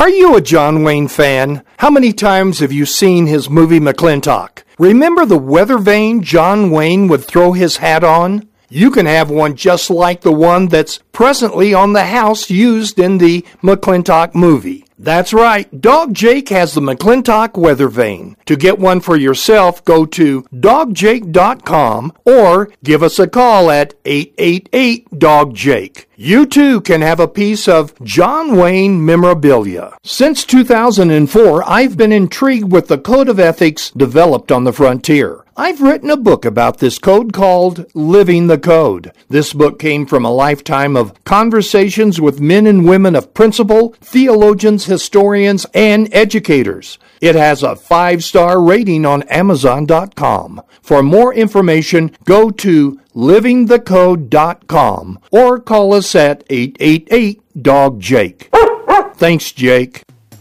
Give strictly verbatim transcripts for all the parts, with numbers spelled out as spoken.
Are you a John Wayne fan? How many times have you seen his movie McClintock? Remember the weather vane John Wayne would throw his hat on? You can have one just like the one that's presently on the house used in the McClintock movie. That's right, Dog Jake has the McClintock weather vane. To get one for yourself, go to dog jake dot com or give us a call at eight eight eight dog jake. You too can have a piece of John Wayne memorabilia. Since two thousand four, I've been intrigued with the code of ethics developed on the frontier. I've written a book about this code called Living the Code. This book came from a lifetime of conversations with men and women of principle, theologians, historians, and educators. It has a five-star rating on amazon dot com. For more information, go to living the code dot com or call us at eight eight eight dog jake. Thanks, Jake.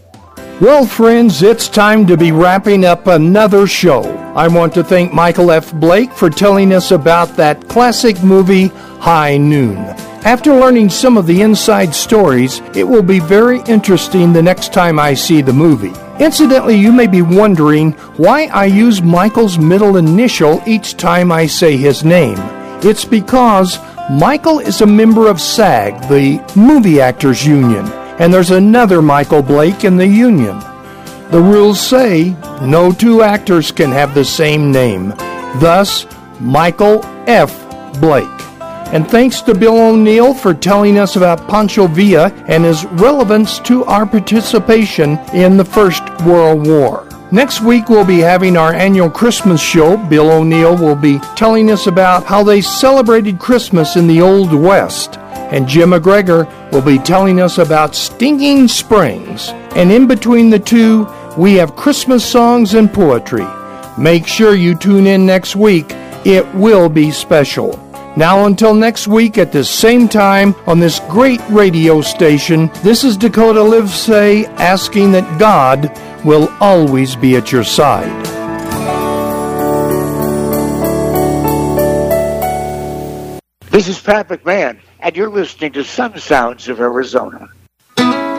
Well, friends, it's time to be wrapping up another show. I want to thank Michael F. Blake for telling us about that classic movie, High Noon. After learning some of the inside stories, it will be very interesting the next time I see the movie. Incidentally, you may be wondering why I use Michael's middle initial each time I say his name. It's because Michael is a member of SAG, the Movie Actors Union, and there's another Michael Blake in the union. The rules say no two actors can have the same name. Thus, Michael F. Blake. And thanks to Bill O'Neill for telling us about Pancho Villa and his relevance to our participation in the First World War. Next week, we'll be having our annual Christmas show. Bill O'Neill will be telling us about how they celebrated Christmas in the Old West. And Jim McGregor will be telling us about Stinging Springs. And in between the two, we have Christmas songs and poetry. Make sure you tune in next week. It will be special. Now until next week at the same time on this great radio station, this is Dakota Livesay asking that God will always be at your side. This is Pat McMahon, and you're listening to Sun Sounds of Arizona.